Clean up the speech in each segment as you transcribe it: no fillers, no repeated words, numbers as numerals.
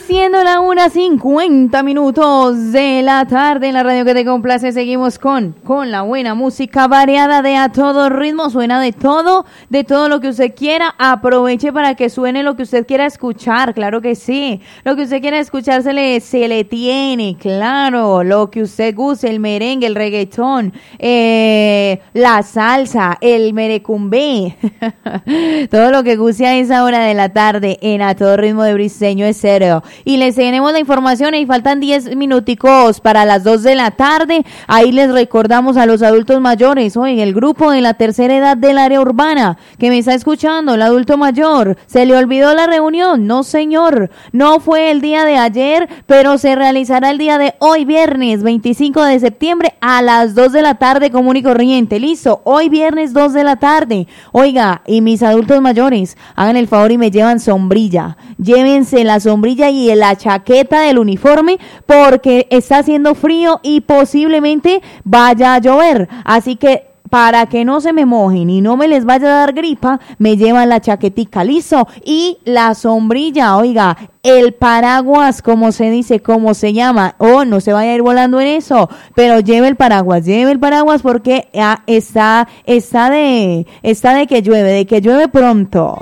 Siendo la 1:50 de la tarde en la radio que te complace, seguimos con la buena música variada de a todo ritmo. Suena de todo lo que usted quiera. Aproveche para que suene lo que usted quiera escuchar, claro que sí. Lo que usted quiera escuchar se le tiene, claro. Lo que usted guste, el merengue, el reggaetón, la salsa, el merecumbé. Todo lo que guste a esa hora de la tarde en a todo ritmo de Briseño Estéreo. Y les tenemos la información y faltan 10 minuticos para las 2 de la tarde. Ahí les recordamos a los adultos mayores, hoy el grupo de la tercera edad del área urbana que me está escuchando, el adulto mayor, ¿se le olvidó la reunión? No señor, no fue el día de ayer, pero se realizará el día de hoy, viernes 25 de septiembre a las 2 de la tarde, común y corriente. Listo, hoy viernes 2 de la tarde. Oiga, y mis adultos mayores, hagan el favor y me llevan sombrilla. Llévense la sombrilla y la chaqueta del uniforme porque está haciendo frío y posiblemente vaya a llover. Así que para que no se me mojen y no me les vaya a dar gripa, me llevan la chaquetica, listo, y la sombrilla, oiga, el paraguas, como se dice, como se llama, no se vaya a ir volando en eso, pero lleve el paraguas porque está de que llueve pronto.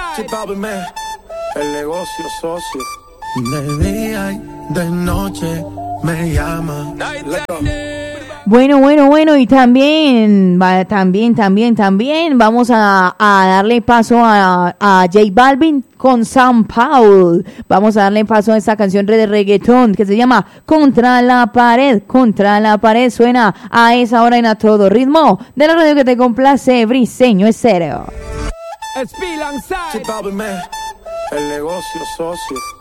El negocio socio. De día y de noche me llama. Bueno, y también vamos a darle paso a J Balvin con San Paul. Vamos a darle paso a esta canción de reggaetón que se llama Contra la pared, suena a esa hora en a todo ritmo de la radio que te complace, Briseño Estéreo. El negocio socio.